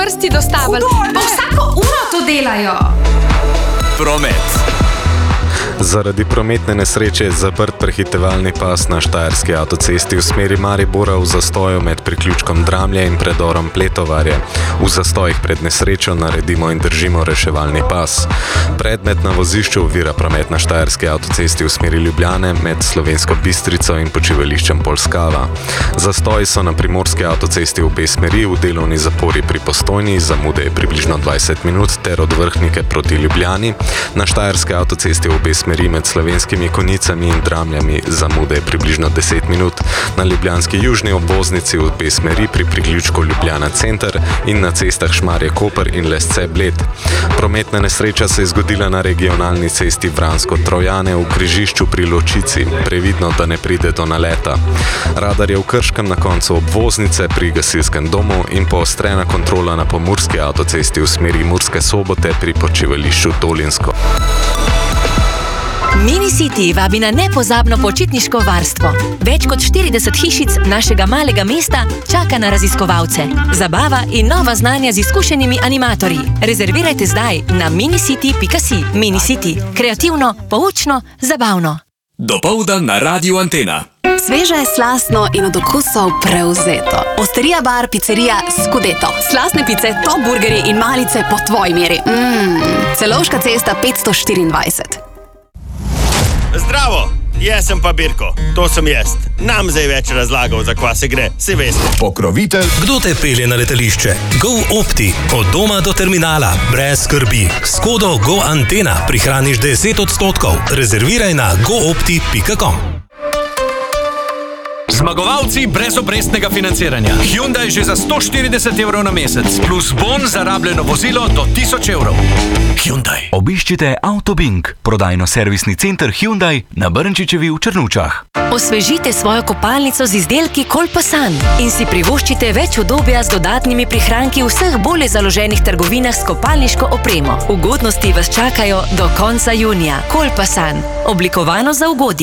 vrsti dostavili. Pa vsako uro to delajo. Promet. Zaradi prometne nesreče je zaprt prehitevalni pas na štajerski avtocesti v smeri Maribora v zastoju med priključkom Dramlje in predorom Pletovarje. V zastojih pred nesrečo naredimo in držimo reševalni pas. Predmet na vozišču ovira promet na štajerski avtocesti v smeri Ljubljane med Slovensko Bistrico in počivališčem Polskava. Zastoji so na primorski avtocesti v obe smeri, v delovni zapori pri Postojni, zamude je približno 20 minut, ter od Vrhnike proti Ljubljani. Na štajerski avtocesti v obe smeri med Slovenskimi Konjicami in Dramljami zamude je približno 10 minut. Na ljubljanski južni obvoznici v obe smeri pri priključku Ljubljana Center in na cestah Šmarje-Koper in Lesce-Bled. Prometna nesreča se je zgodila na regionalni cesti Vransko-Trojane v križišču pri Ločici. Previdno, da ne pride do naleta. Radar je v Krškem na koncu obvoznice pri gasilskem domu in poostrena kontrola na pomurski avtocesti v smeri Murske Sobote pri počivališču Dolinsko. Minicity vabi na nepozabno počitniško varstvo. Več kot 40 hišic našega malega mesta čaka na raziskovalce. Zabava in nova znanja z izkušenimi animatorji. Rezervirajte zdaj na minicity.si. Minicity. Kreativno, poučno, zabavno. Dopoldan na Radiu Antena. Sveže, slastno in od okusov prevzeto. Osterija bar, pizzerija Scudetto. Slastne pice, top burgerji in malice po tvoji meri. Celovška cesta 524. Zdravo, jaz sem pa Birko, to sem jaz. Nam zdaj več razlagal, za kva se gre, si veste. Pokrovitelj. Kdo te pelje na letališče? GoOpti. Od doma do terminala. Brez skrbi. S kodo GoAntena prihraniš 10%. Rezerviraj na goopti.com. Zmagovalci brezobrestnega financiranja. Hyundai že za 140 evrov na mesec, plus bon za rabljeno vozilo do 1000 evrov. Hyundai. Obiščite Autobink, prodajno-servisni center Hyundai na Brnčičevi v Črnučah. Osvežite svojo kopalnico z izdelki Kolpasan in si privoščite več udobja z dodatnimi prihranki v vseh bolje založenih trgovinah s kopalniško opremo. Ugodnosti vas čakajo do konca junija. Kolpasan. Oblikovano za ugodje.